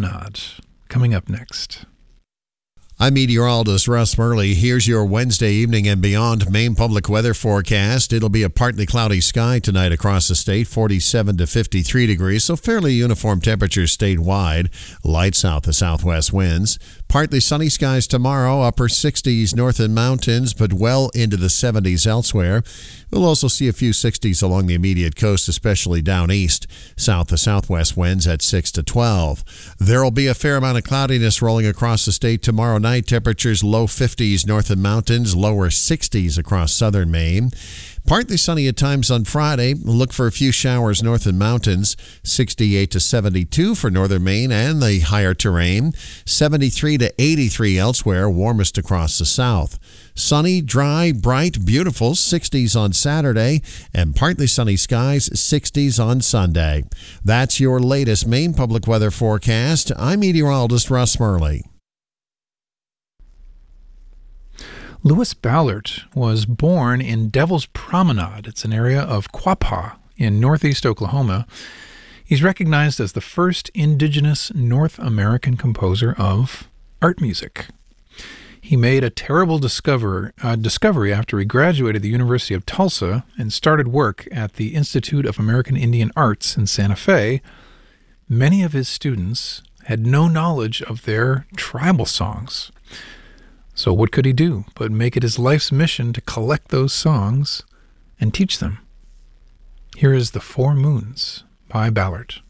Promenade, coming up next. I'm meteorologist Russ Murley. Here's your Wednesday evening and beyond Maine public weather forecast. It'll be a partly cloudy sky tonight across the state, 47 to 53 degrees, so fairly uniform temperatures statewide. Light south to southwest winds. Partly sunny skies tomorrow, upper 60s north and mountains, but well into the 70s elsewhere. We'll also see a few 60s along the immediate coast, especially down east. South to southwest winds at 6 to 12. There'll be a fair amount of cloudiness rolling across the state tomorrow night. Temperatures low 50s north and mountains, lower 60s across southern Maine. Partly sunny at times on Friday. Look for a few showers north and mountains. 68 to 72 for northern Maine and the higher terrain. 73 to 83 elsewhere, warmest across the south. Sunny, dry, bright, beautiful, 60s on Saturday, and partly sunny skies, 60s on Sunday. That's your latest Maine public weather forecast. I'm meteorologist Russ Murley. Louis Ballard was born in Devil's Promenade. It's an area of Quapaw in northeast Oklahoma. He's recognized as the first indigenous North American composer of art music. He made a terrible discovery after he graduated the University of Tulsa and started work at the Institute of American Indian Arts in Santa Fe. Many of his students had no knowledge of their tribal songs. So what could he do but make it his life's mission to collect those songs and teach them? Here is The Four Moons by Ballard.